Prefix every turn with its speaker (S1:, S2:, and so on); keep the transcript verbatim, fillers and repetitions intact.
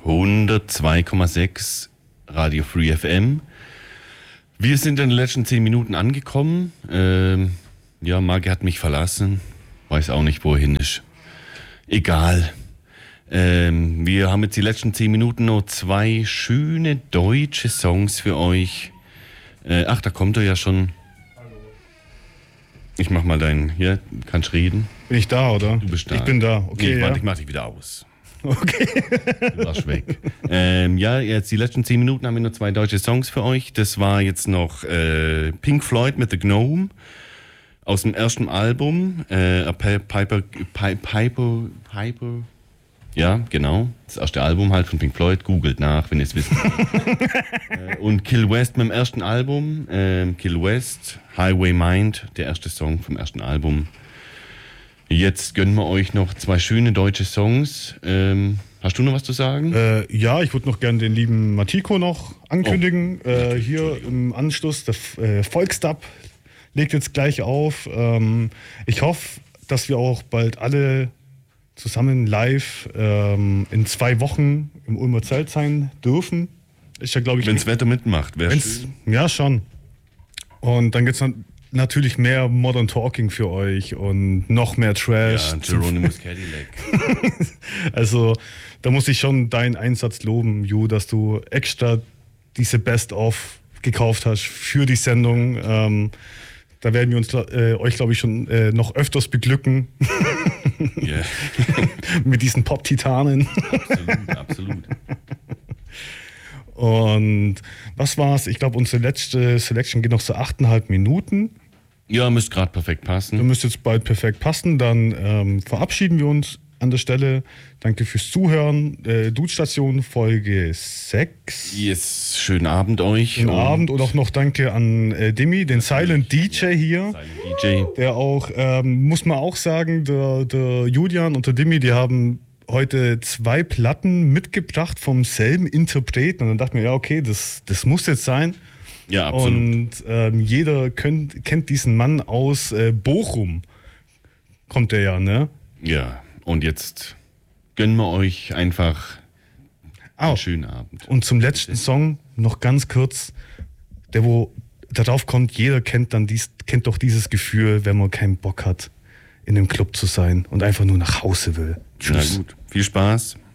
S1: hundertzwei Komma sechs Radio Free F M. Wir sind in den letzten zehn Minuten angekommen. Ähm, ja, Marge hat mich verlassen. Weiß auch nicht, wohin ist. Egal. Ähm, wir haben jetzt die letzten zehn Minuten noch zwei schöne deutsche Songs für euch. Äh, ach, da kommt er ja schon. Ich mach mal deinen, hier, kannst reden.
S2: Bin ich da, oder?
S1: Du bist da.
S2: Ich bin da, okay.
S1: Nee, ich,
S2: ja.
S1: warte, ich mach dich wieder aus.
S2: Okay.
S1: Du warst weg. ähm, ja, jetzt die letzten zehn Minuten haben wir noch zwei deutsche Songs für euch. Das war jetzt noch äh, Pink Floyd mit The Gnome aus dem ersten Album. Äh, Piper, Piper, Piper, Piper. Ja, genau. Das erste Album halt von Pink Floyd. Googelt nach, wenn ihr es wisst. äh, und Kill West mit dem ersten Album. Äh, Kill West, Highway Mind, der erste Song vom ersten Album. Jetzt gönnen wir euch noch zwei schöne deutsche Songs. Ähm, hast du noch was zu sagen?
S2: Äh, ja, ich würde noch gerne den lieben Matiko noch ankündigen. Oh, äh, hier im Anschluss, der äh, Volksdub legt jetzt gleich auf. Ähm, ich hoffe, dass wir auch bald alle zusammen live ähm, in zwei Wochen im Ulmer Zelt sein dürfen. Ist ja, glaube ich,
S1: wenn das Wetter mitmacht, wäre schön.
S2: Ja, schon. Und dann gibt es dann natürlich mehr Modern Talking für euch und noch mehr Trash.
S1: Ja, Geronimus Cadillac.
S2: Also, da muss ich schon deinen Einsatz loben, Ju, dass du extra diese Best-of gekauft hast für die Sendung. Ähm, da werden wir uns äh, euch, glaube ich, schon äh, noch öfters beglücken.
S1: Yeah.
S2: Mit diesen Pop-Titanen.
S1: Absolut, absolut.
S2: Und was war's? Ich glaube, unsere letzte Selection geht noch so achteinhalb Minuten.
S1: Ja, müsste gerade perfekt passen.
S2: Da müsste jetzt bald perfekt passen. Dann ähm, verabschieden wir uns an der Stelle. Danke fürs Zuhören. Äh, Dude-Station Folge sechs.
S1: Yes, schönen Abend euch.
S2: Schönen Abend und auch noch danke an äh, Demi, den Silent D J hier.
S1: Silent D J.
S2: Der auch, ähm, muss man auch sagen, der, der Julian und der Demi, die haben heute zwei Platten mitgebracht vom selben Interpreten. Und dann dachte ich mir, ja, okay, das, das muss jetzt sein.
S1: Ja, absolut.
S2: Und ähm, jeder könnt, kennt diesen Mann aus äh, Bochum. Kommt der ja, ne?
S1: Ja, und jetzt gönnen wir euch einfach einen oh. schönen Abend.
S2: Und zum letzten Song noch ganz kurz, der wo darauf kommt, jeder kennt dann dies, kennt doch dieses Gefühl, wenn man keinen Bock hat, in einem Club zu sein und einfach nur nach Hause will.
S1: Tschüss. Na gut, viel Spaß.